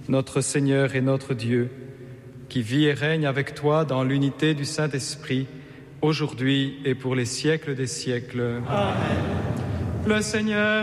notre Seigneur et notre Dieu, qui vit et règne avec toi dans l'unité du Saint-Esprit, aujourd'hui et pour les siècles des siècles. Amen. Le Seigneur